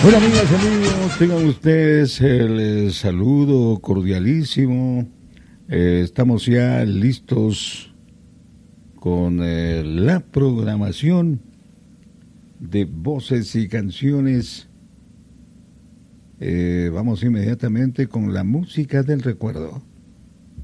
Bueno, amigas y amigos, tengan ustedes el saludo cordialísimo. Estamos ya listos con la programación de voces y canciones. Vamos inmediatamente con la música del recuerdo.